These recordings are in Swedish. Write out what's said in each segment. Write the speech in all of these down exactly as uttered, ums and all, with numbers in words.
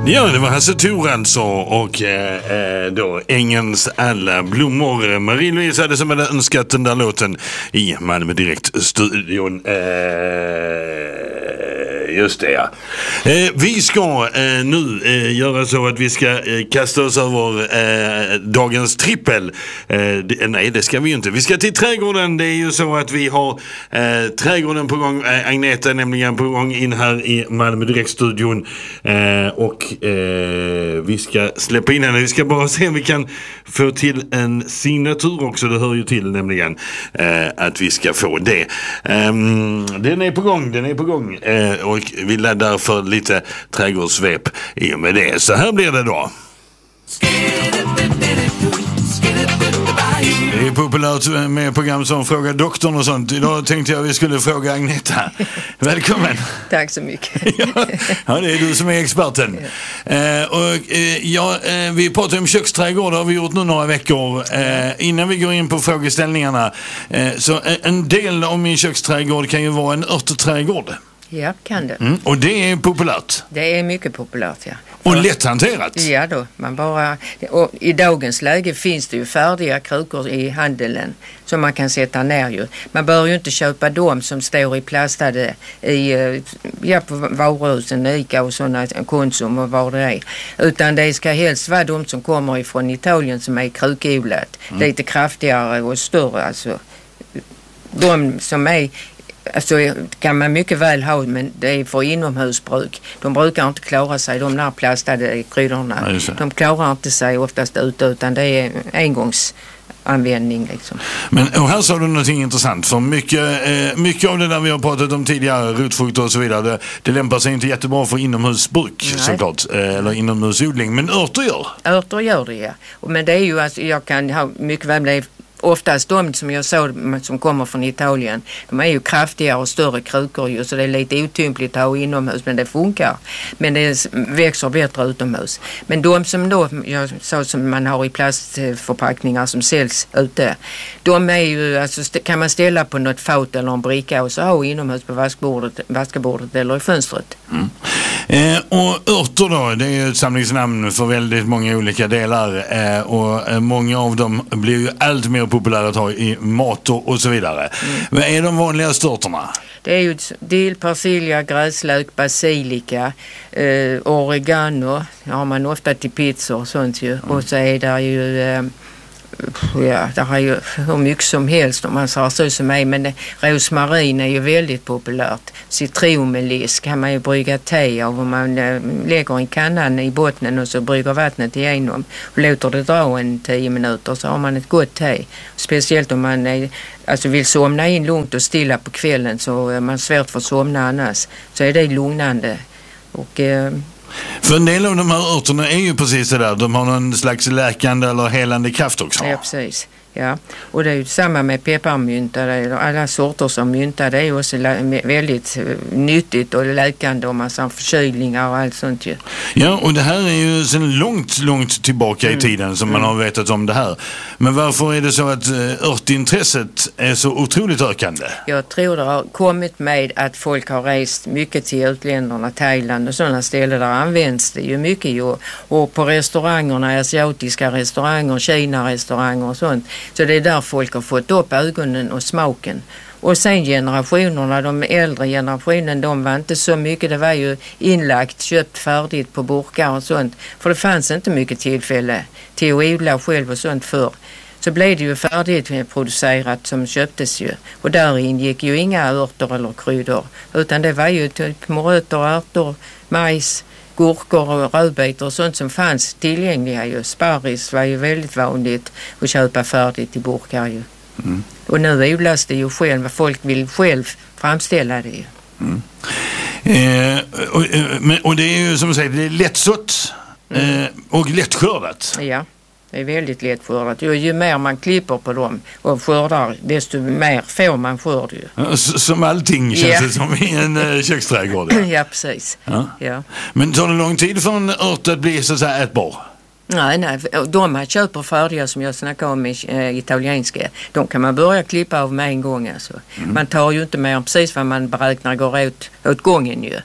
Ja, det var Hasse Thor alltså och eh, då Ängens alla blommor. Marie-Louise hade som hade önskat den där låten i Malmö Direkt-studion. Eh, just det, ja. Eh, vi ska eh, nu eh, göra så att vi ska eh, kasta oss över eh, dagens trippel. Eh, det, nej, det ska vi ju inte. Vi ska till trädgården. Det är ju så att vi har eh, trädgården på gång. Eh, Agneta är nämligen på gång in här i Malmö Direkt-studion. Eh, och eh, vi ska släppa in henne. Vi ska bara se om vi kan få till en signatur också. Det hör ju till nämligen eh, att vi ska få det. Eh, den är på gång, den är på gång. Eh, och vi laddar för lite trädgårdssvep i och med det. Så här blir det då. Det är populärt med program som Fråga doktorn och sånt. Idag tänkte jag att vi skulle fråga Agneta. Välkommen. Tack så mycket. ja, ja, det är du som är experten. Ja. Eh, och, eh, ja, eh, vi pratar om köksträdgård, har vi gjort nu några veckor. Eh, innan vi går in på frågeställningarna. Eh, så en del av min köksträdgård kan ju vara en örtträdgård. Ja, kan det. Mm, och det är populärt. Det är mycket populärt, ja. Och lätthanterat. Ja då, man bara... Och i dagens läge finns det ju färdiga krukor i handeln som man kan sätta ner ju. Man bör ju inte köpa dem som står i plastade i, ja, på varuhusen, Ica och sådana, Konsum och vad det är. Utan det ska helst vara de som kommer ifrån Italien som är krukodlat. Mm. Lite kraftigare och större, alltså. De som är... Alltså kan man mycket väl ha, men det är för inomhusbruk. De brukar inte klara sig, de där plastade kryddorna. Ja, de klarar inte sig oftast ute, utan det är engångsanvändning liksom. Men och här sa du någonting intressant, för mycket, eh, mycket av det där vi har pratat om tidigare, rotfrukter och så vidare, det, det lämpar sig inte jättebra för inomhusbruk. Nej. Såklart, eh, eller inomhusodling, men örter gör. Örter gör det, ja. Men det är ju, alltså, jag kan ha mycket väl det. Oftast de som jag såg som kommer från Italien, de är ju kraftigare och större krukor ju, så det är lite otympligt att ha inomhus, men det funkar. Men det växer bättre utomhus. Men de som då, jag sa som man har i plastförpackningar som säljs ute, de är ju, alltså kan man ställa på något fat eller en bricka och så ha inomhus på vaskbordet, vaskebordet eller i fönstret. Mm. Eh, och örter då, det är ju ett samlingsnamn för väldigt många olika delar eh, och eh, många av dem blir ju allt mer populära att ha i mat och, och så vidare. Mm. Vad är de vanligaste örterna? Det är ju dill, persilja, gräslök, basilika, eh, oregano, har man ofta till pizza och sånt ju. Mm. Och så är det ju... Eh, Ja, det har ju hur mycket som helst om man säger så som mig, men rosmarin är ju väldigt populärt. Citronmeliss kan man ju brygga te av, om man äh, lägger en kannan i botten och så brygger vattnet igenom och låter det dra en tio minuter, så har man ett gott te. Speciellt om man äh, alltså vill somna in lugnt och stilla på kvällen, så är man svårt för att somna annars, så är det lugnande. Och... Äh, För en del av de här örterna är ju precis det där. De har någon slags läkande eller helande kraft också. Ja, precis. Ja. Och det är ju samma med pepparmynta. Alla sorter som mynta, det är ju också väldigt nyttigt och läkande om man har förkylningar och allt sånt ju. Ja, och det här är ju sedan långt, långt tillbaka mm. i tiden som mm. man har vetat om det här. Men varför är det så att örtintresset är så otroligt ökande? Jag tror det har kommit med att folk har rest mycket till utländerna, Thailand och sådana ställen där används det ju mycket ju. Och på restaurangerna, asiatiska restauranger, Kina-restauranger och sånt. Så det är där folk har fått upp ögonen och smaken. Och sen generationerna, de äldre generationen, de var inte så mycket. Det var ju inlagt, köpt färdigt på burkar och sånt. För det fanns inte mycket tillfälle till att odla själv och sånt förr. Så blev det ju färdigt producerat som köptes ju. Och där ingick ju inga örter eller kryddor. Utan det var ju typ morötter, ärtor, majs, gurkor och rödbetor och sånt som fanns tillgängliga ju. Sparris var ju väldigt vanligt att köpa färdigt i burkar ju. Mm. Och nu odlas det ju själv, folk vill själv framställa det ju. Mm. Eh, och, men, och det är ju som sagt, det är lättsått mm. eh, och lättskördat. Ja. Det är väldigt lätt skördat. Ju, ju mer man klipper på dem och skördar, desto mer får man skörd ju. Ja, som allting känns yeah. det som i en uh, köksträdgård. Ja, ja precis. Ja. Ja. Men tar det lång tid för en ört att bli så att säga ätbar? Nej, nej. De här köper färdiga som jag snackar om i äh, italienska. De kan man börja klippa av med en gång. Alltså. Mm. Man tar ju inte mer än precis vad man beräknar går åt, åt gången ju.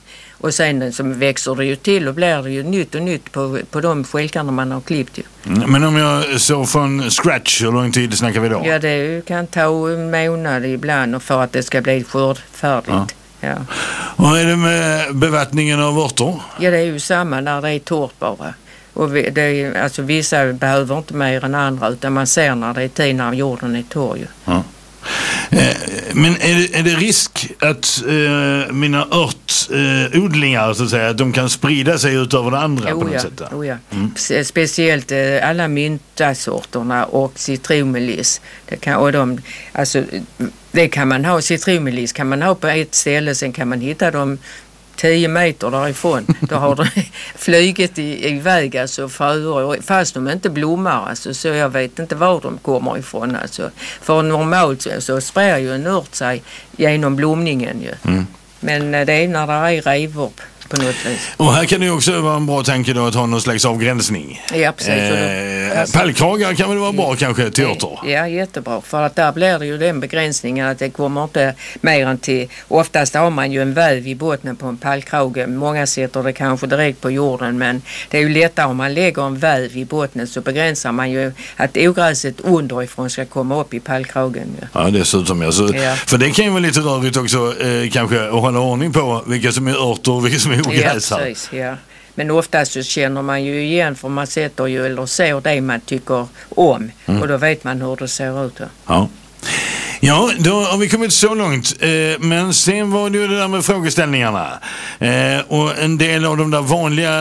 Och sen så växer det ju till och blir det ju nytt och nytt på, på de skälkarna man har klippt ju. Mm, men om jag så från scratch, hur lång tid snackar vi då? Ja, det kan ta en månad ibland för att det ska bli skördfärdigt. Ja. Ja. Och är det med bevattningen av örter? Ja, det är ju samma när det är torrt bara. Och det är, alltså, vissa behöver inte mer än andra, utan man ser när det är tid när jorden är torr ju. Ja. Eh, men är det, är det risk att eh, mina örtodlingar eh, så att säga, att de kan sprida sig ut över det andra oh, på något ja. sätt? Oh, ja. Mm. Speciellt eh, alla myntasorterna och citronmelis. Det kan, och de, alltså, det kan man ha, citronmelis kan man ha på ett ställe, sen kan man hitta dem tio meter därifrån. Då har de flugit i, iväg alltså fröer, fast de inte blommar alltså, så jag vet inte var de kommer ifrån alltså. För normalt så, så spräger ju en ört sig genom blomningen ju. Mm. Men det är när det är revor på något vis. Och här kan det ju också vara en bra tanke då att ha någon slags avgränsning. Ja, precis. Eh, Pallkragar kan väl vara bra kanske till örter? Ja, jättebra. För att där blir det ju den begränsningen att det kommer inte mer än till... Oftast har man ju en väv i botten på en pallkrage. Många sätter det kanske direkt på jorden, men det är ju lättare om man lägger en väv i botten, så begränsar man ju att ogräset underifrån ska komma upp i pallkragen. Ja, ja dessutom. Ja. Så, ja. För det kan ju vara lite rörigt också eh, kanske att hålla ordning på vilka som är örter och vilka som är ogräs. Ja, precis, ja. Men oftast så känner man ju igen, för man sätter ju eller ser det man tycker om. Mm. Och då vet man hur det ser ut. Då. Ja. Ja, då har vi kommit så långt. Eh, men sen var det ju det där med frågeställningarna. Eh, och en del av de där vanliga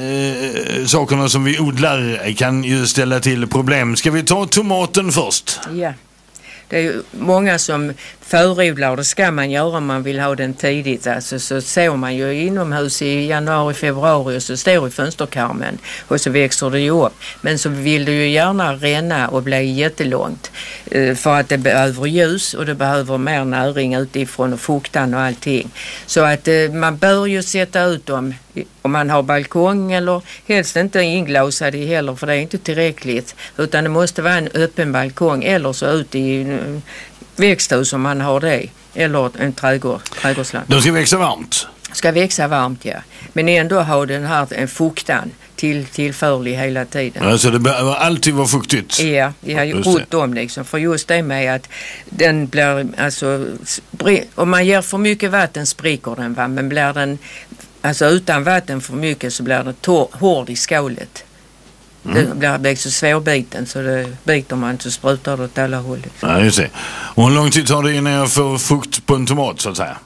eh, sakerna som vi odlar kan ju ställa till problem. Ska vi ta tomaten först? Ja. Det är ju många som förodlar, och det ska man göra om man vill ha den tidigt. Alltså, så ser man ju inomhus i januari, februari och så står i fönsterkarmen och så växer det ju upp. Men så vill det ju gärna ränna och bli jättelångt för att det behöver ljus och det behöver mer näring utifrån och fuktan och allting. Så att man bör ju sätta ut dem om man har balkong, eller helst inte inglasad i heller, för det är inte tillräckligt, utan det måste vara en öppen balkong eller så ut i växthus om man har det, eller en trädgård, trädgårdsland. De ska växa varmt? Ska växa varmt, ja. Men ändå ha den här en fuktan till, tillförlig hela tiden. Alltså det behöver alltid vara fuktigt? Ja, ja runt om liksom. För just det med att den blir, alltså, om man ger för mycket vatten spricker den, va? Men blir den, alltså utan vatten för mycket så blir den tor- hård i skålet. Mm. Det blir, blir så svårbiten, så det biter man så sprutar det åt alla håll. Liksom. Ja, just det. Och hur lång tid tar det innan jag får fukt på en tomat så att säga?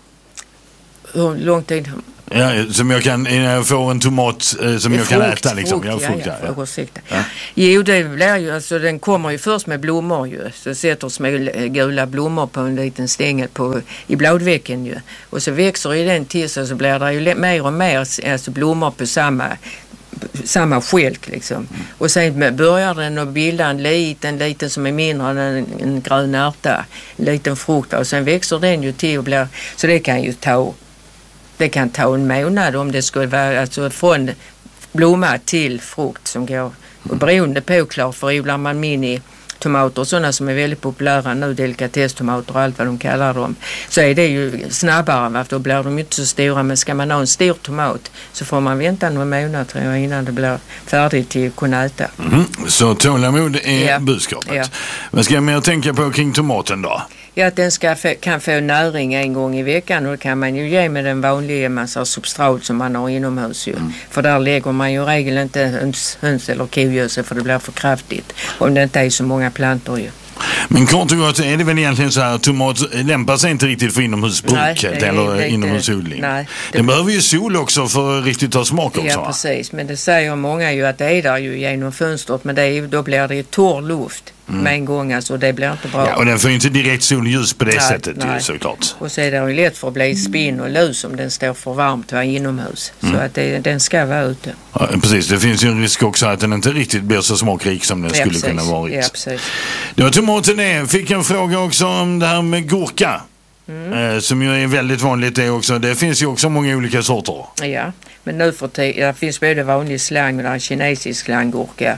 Hur lång tid? Ja, som jag kan, innan jag får en tomat eh, som jag frukt, kan äta liksom. Frukt, ja, frukt, ja, ja, ja. ja. Jo, det blir ju, alltså den kommer ju först med blommor ju. Så sätter små gula blommor på en liten stängel på, i bladvecken ju. Och så växer ju den till sig, så blir det ju mer och mer alltså blommor på samma samma skälk liksom. Mm. Och sen börjar den att bilda en liten, liten som är mindre än en, en grön ärta, en liten frukt, och sen växer den ju till och blir, så det kan ju ta det kan ta en månad om det skulle vara, alltså från blomma till frukt som går, och beroende på klart, för odlar man mini tomater, sådana som är väldigt populära nu, delikatesstomater och allt vad de kallar dem, så är det ju snabbare, va? Då blir de inte så stora. Men ska man ha en stor tomat så får man vänta några månader, tror jag, innan det blir färdigt till att kunna äta. Mm. Så tålamod är ja. budskapet. Ja. Vad ska jag mer tänka på kring tomaten då? Ja, att den ska få, kan få näring en gång i veckan, och det kan man ju ge med den vanliga massa substrat som man har inomhus ju. Mm. För där lägger man ju regel inte höns, höns eller kogödsel, för det blir för kraftigt om det inte är så många plantor ju. Men kort och gott är det väl egentligen så här att tomat lämpar sig inte riktigt för inomhusbruket eller lite, inomhusodling. Nej, den behöver ju sol också för att riktigt ta smak också. Ja, precis. Men det säger många ju att det är där ju genom fönstret, men det är, då blir det torr luft. Mm. Med en gång, alltså det blir inte bra. Ja, och den får ju inte direkt solljus på det nej, sättet nej. Ju, såklart. Och så är det ju lätt för att bli spinn och lus om den står för varmt och är inomhus. Mm. Så att det, den ska vara ute. Ja, precis, det finns ju en risk också att den inte riktigt blir så smakrik som den ja, skulle precis. kunna varit. Ja, precis. Det var tomaten det. Fick en fråga också om det här med gurka. Mm. Eh, som ju är väldigt vanligt det också. Det finns ju också många olika sorter. Ja, men nu för tiden, det finns både vanlig slang och där kinesisk slanggurka.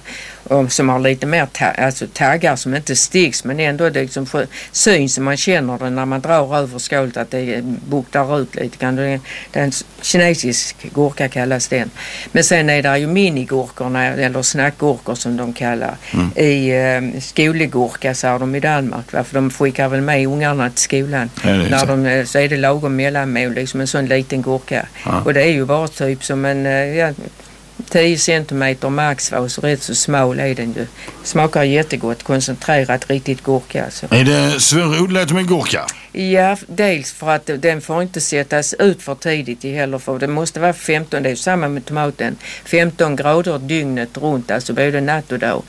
och som har lite mer ta- alltså taggar som inte sticks men ändå det liksom för syns som man känner det när man drar över skalet att det buktar ut lite grann. Det är en kinesisk gurka kallas den. Men sen är det ju minigurkorna eller snackgurkor som de kallar. Mm. I eh, skolegurka så är de i Danmark. Varför de skickar väl med ungarna till skolan. Ja, när de, så är det lagom mellanmål, liksom en sån liten gurka. Ja. Och det är ju bara typ som en ja, tio centimeter max och så rätt så smal är den ju. Smakar jättegott, koncentrerat, riktigt gurka. Alltså. Är det svårodlat med gurka? Ja, dels för att den får inte sättas ut för tidigt i heller för det måste vara femton, det är ju samma med tomaten, femton grader dygnet runt, alltså både natt och dag.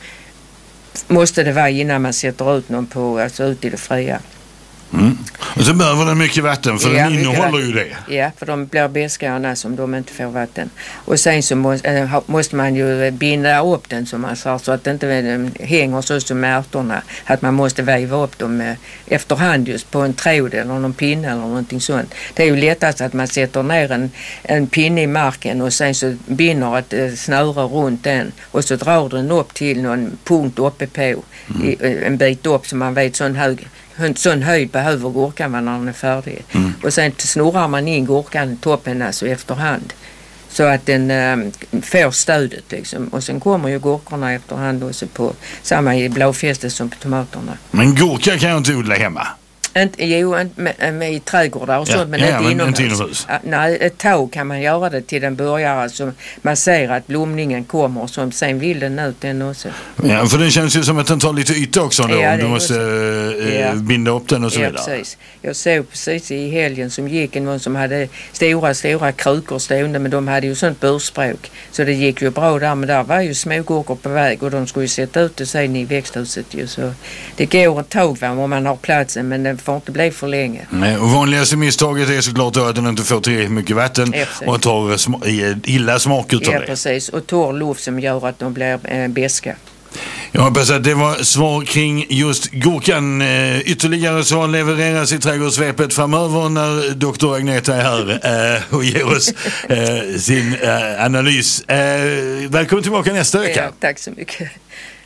Måste det vara innan man sätter ut någon på, alltså ut i det fria. Mm. Och så behöver den mycket vatten för ja, den innehåller ju det. Ja, för de blir beska annars om de inte får vatten. Och sen så må, äh, måste man ju binda upp den som man sa så att det inte äh, hänger så som ärtorna. Att man måste väva upp dem äh, efterhand just på en tråd eller någon pinne eller någonting sånt. Det är ju lättast att man sätter ner en, en pinne i marken och sen så binder ett äh, snöre runt den och så drar den upp till någon punkt uppe på mm. i, äh, en bit upp så man vet sån hög en sån höjd behöver gurkan när den är färdig. Mm. Och sen snurrar man in gurkan i toppen alltså efterhand. Så att den äh, får stödet liksom. Och sen kommer ju gurkorna efterhand också på samma i blåfästet som på tomaterna. Men gurka kan jag inte odla hemma? Inte, jo, inte med, med i trädgårdar och ja, sånt, men ja, inte men inomhus. Inte inomhus. Ja, nej, ett tag kan man göra det till den börjar, alltså man ser att blomningen kommer som sen vill den ut den också. Ja, för det känns ju som att den tar lite yta också då, ja, du måste äh, ja. binda upp den och så ja, vidare. Precis. Jag såg precis i helgen som gick en någon som hade stora, stora krukor stående, men de hade ju sånt burspråk. Så det gick ju bra där, men där var ju smågurkor på väg och de skulle ju sätta ut det sen i växthuset ju. Så det går ett tag va, om man har platsen, men det får inte bli för länge. Nej, och vanligaste misstaget är såklart då att den inte får tillräckligt mycket vatten ja, och tar sm- illa smak utav ja, det. Ja, precis. Och torr luft som gör att de blir äh, beska. Jag hoppas att det var svar kring just gurkan. Ytterligare svar levereras i Trädgårdssvepet framöver när doktor Agneta är här och ger oss sin analys. Välkommen tillbaka nästa vecka. Ja, tack så mycket.